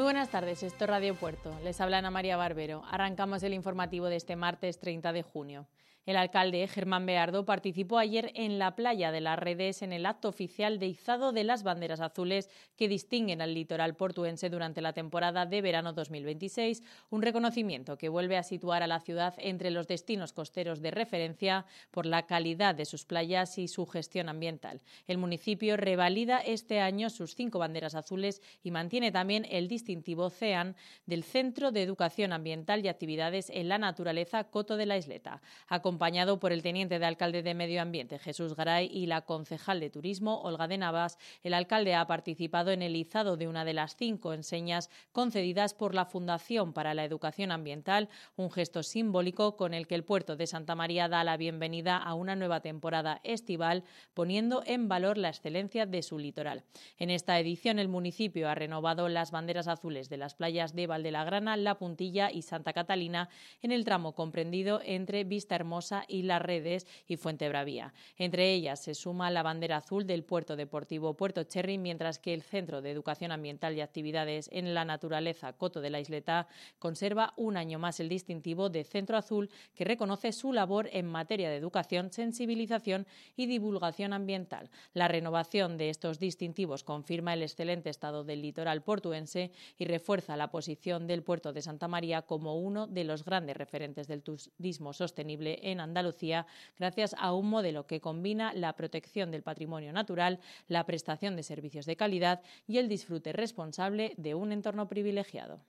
buenas tardes, esto es Radio Puerto. Les habla Ana María Barbero. Arrancamos el informativo de este martes 30 de junio. El alcalde Germán Beardo participó ayer en la playa de las Redes en el acto oficial de izado de las banderas azules que distinguen al litoral portuense durante la temporada de verano 2026, un reconocimiento que vuelve a situar a la ciudad entre los destinos costeros de referencia por la calidad de sus playas y su gestión ambiental. El municipio revalida este año sus 5 banderas azules y mantiene también el distintivo CEAN del Centro de Educación Ambiental y Actividades en la Naturaleza Coto de la Isleta. Acompañado por el teniente de alcalde de Medio Ambiente, Jesús Garay, y la concejal de Turismo, Olga de Navas, el alcalde ha participado en el izado de una de las 5 enseñas concedidas por la Fundación para la Educación Ambiental, un gesto simbólico con el que el puerto de Santa María da la bienvenida a una nueva temporada estival, poniendo en valor la excelencia de su litoral. En esta edición, el municipio ha renovado las banderas azules de las playas de Valdelagrana, La Puntilla y Santa Catalina en el tramo comprendido entre Vista Hermosa y Las Redes y Fuentebravía. Entre ellas se suma la bandera azul del puerto deportivo Puerto Cherry, mientras que el Centro de Educación Ambiental y Actividades en la Naturaleza Coto de la Isleta conserva un año más el distintivo de Centro Azul, que reconoce su labor en materia de educación, sensibilización y divulgación ambiental. La renovación de estos distintivos confirma el excelente estado del litoral portuense y refuerza la posición del puerto de Santa María como uno de los grandes referentes del turismo sostenible en Andalucía, gracias a un modelo que combina la protección del patrimonio natural, la prestación de servicios de calidad y el disfrute responsable de un entorno privilegiado.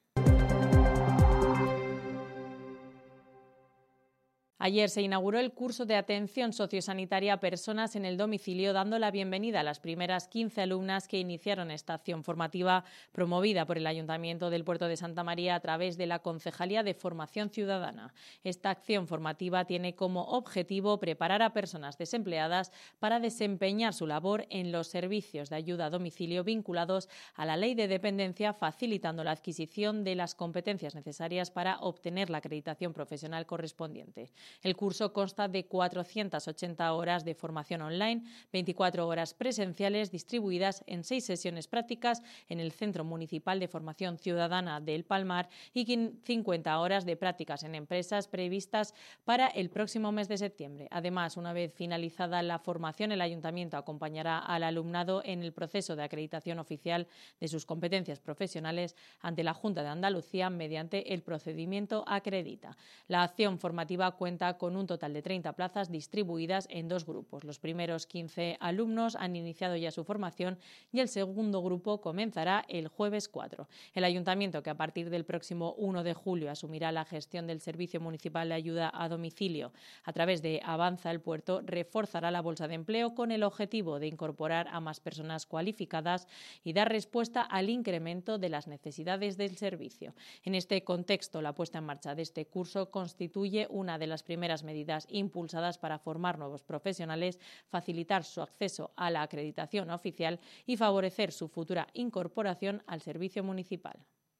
Ayer se inauguró el curso de atención sociosanitaria a personas en el domicilio, dando la bienvenida a las primeras 15 alumnas que iniciaron esta acción formativa promovida por el Ayuntamiento del Puerto de Santa María a través de la Concejalía de Formación Ciudadana. Esta acción formativa tiene como objetivo preparar a personas desempleadas para desempeñar su labor en los servicios de ayuda a domicilio vinculados a la Ley de Dependencia, facilitando la adquisición de las competencias necesarias para obtener la acreditación profesional correspondiente. El curso consta de 480 horas de formación online, 24 horas presenciales distribuidas en 6 sesiones prácticas en el Centro Municipal de Formación Ciudadana de El Palmar y 50 horas de prácticas en empresas previstas para el próximo mes de septiembre. Además, una vez finalizada la formación, el Ayuntamiento acompañará al alumnado en el proceso de acreditación oficial de sus competencias profesionales ante la Junta de Andalucía mediante el procedimiento Acredita. La acción formativa cuenta con un total de 30 plazas distribuidas en 2 grupos. Los primeros 15 alumnos han iniciado ya su formación y el segundo grupo comenzará el jueves 4. El Ayuntamiento, que a partir del próximo 1 de julio asumirá la gestión del Servicio Municipal de Ayuda a Domicilio a través de Avanza el Puerto, reforzará la bolsa de empleo con el objetivo de incorporar a más personas cualificadas y dar respuesta al incremento de las necesidades del servicio. En este contexto, la puesta en marcha de este curso constituye una de las primeras medidas impulsadas para formar nuevos profesionales, facilitar su acceso a la acreditación oficial y favorecer su futura incorporación al servicio municipal.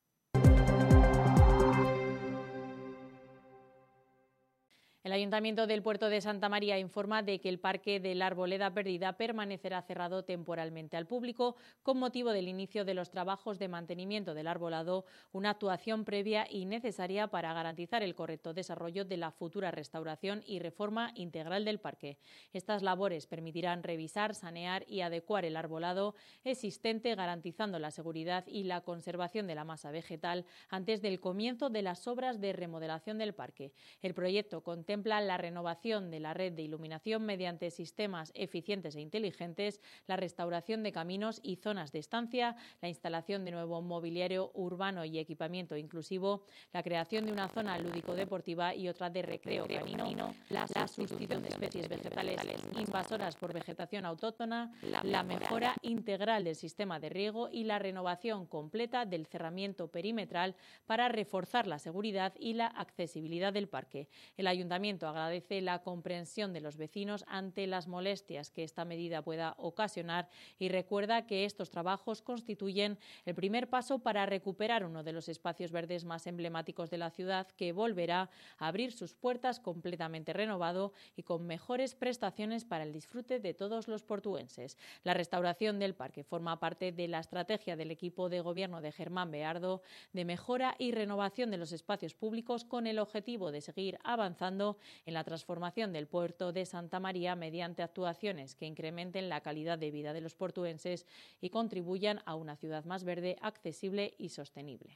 El Ayuntamiento del Puerto de Santa María informa de que el Parque de la Arboleda Perdida permanecerá cerrado temporalmente al público con motivo del inicio de los trabajos de mantenimiento del arbolado, una actuación previa y necesaria para garantizar el correcto desarrollo de la futura restauración y reforma integral del parque. Estas labores permitirán revisar, sanear y adecuar el arbolado existente, garantizando la seguridad y la conservación de la masa vegetal antes del comienzo de las obras de remodelación del parque. El proyecto contempla la renovación de la red de iluminación mediante sistemas eficientes e inteligentes, la restauración de caminos y zonas de estancia, la instalación de nuevo mobiliario urbano y equipamiento inclusivo, la creación de una zona lúdico-deportiva y otra de recreo canino, la sustitución de especies vegetales invasoras por vegetación autóctona, la mejora integral del sistema de riego y la renovación completa del cerramiento perimetral para reforzar la seguridad y la accesibilidad del parque. El Ayuntamiento ayuntamiento agradece la comprensión de los vecinos ante las molestias que esta medida pueda ocasionar y recuerda que estos trabajos constituyen el primer paso para recuperar uno de los espacios verdes más emblemáticos de la ciudad, que volverá a abrir sus puertas completamente renovado y con mejores prestaciones para el disfrute de todos los portuenses. La restauración del parque forma parte de la estrategia del equipo de gobierno de Germán Beardo de mejora y renovación de los espacios públicos, con el objetivo de seguir avanzando en la transformación del puerto de Santa María mediante actuaciones que incrementen la calidad de vida de los portuenses y contribuyan a una ciudad más verde, accesible y sostenible.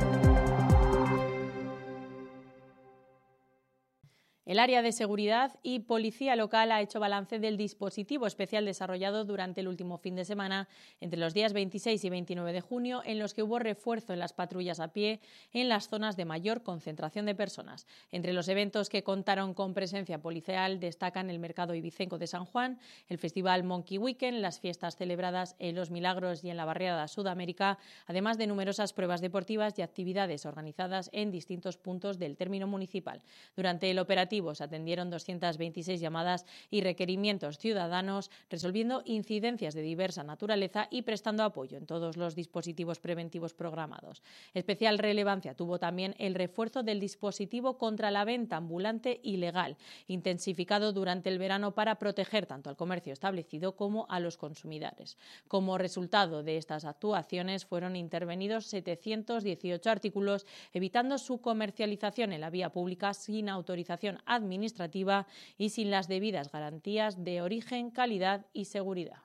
El área de seguridad y policía local ha hecho balance del dispositivo especial desarrollado durante el último fin de semana, entre los días 26 y 29 de junio, en los que hubo refuerzo en las patrullas a pie en las zonas de mayor concentración de personas. Entre los eventos que contaron con presencia policial destacan el Mercado Ibicenco de San Juan, el Festival Monkey Weekend, las fiestas celebradas en Los Milagros y en la barriada Sudamérica, además de numerosas pruebas deportivas y actividades organizadas en distintos puntos del término municipal. Durante el operativo se atendieron 226 llamadas y requerimientos ciudadanos, resolviendo incidencias de diversa naturaleza y prestando apoyo en todos los dispositivos preventivos programados. Especial relevancia tuvo también el refuerzo del dispositivo contra la venta ambulante ilegal, intensificado durante el verano para proteger tanto al comercio establecido como a los consumidores. Como resultado de estas actuaciones fueron intervenidos 718 artículos, evitando su comercialización en la vía pública sin autorización administrativa y sin las debidas garantías de origen, calidad y seguridad.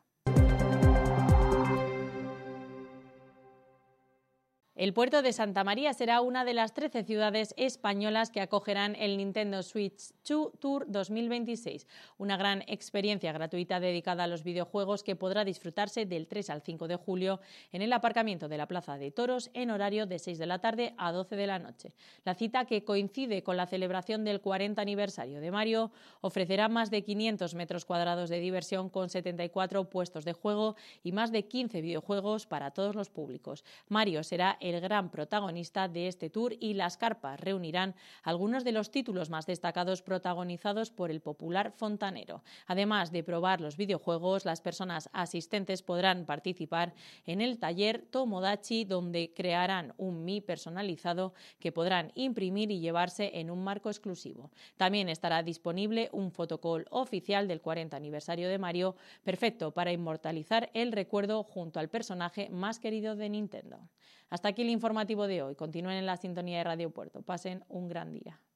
El puerto de Santa María será una de las 13 ciudades españolas que acogerán el Nintendo Switch 2 Tour 2026, una gran experiencia gratuita dedicada a los videojuegos que podrá disfrutarse del 3 al 5 de julio en el aparcamiento de la Plaza de Toros en horario de 6 de la tarde a 12 de la noche. La cita, que coincide con la celebración del 40 aniversario de Mario, ofrecerá más de 500 metros cuadrados de diversión con 74 puestos de juego y más de 15 videojuegos para todos los públicos. Mario será el gran protagonista de este tour y las carpas reunirán algunos de los títulos más destacados protagonizados por el popular fontanero. Además de probar los videojuegos, las personas asistentes podrán participar en el taller Tomodachi, donde crearán un Mi personalizado que podrán imprimir y llevarse en un marco exclusivo. También estará disponible un photocall oficial del 40 aniversario de Mario, perfecto para inmortalizar el recuerdo junto al personaje más querido de Nintendo. Hasta aquí el informativo de hoy. Continúen en la sintonía de Radio Puerto. Pasen un gran día.